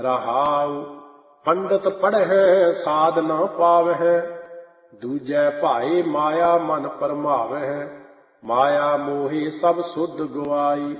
ਰਹਾਉ। ਪੰਡਤ ਪੜ੍ਹੈ ਸਾਧ ਨ ਪਾਵਹਿ, ਦੂਜੈ ਭਾਏ ਮਾਇਆ ਮਨ ਭਰਮਾਵਹਿ। ਮਾਇਆ ਮੋਹਿ ਸਭ ਸੁਧ ਗਵਾਈ,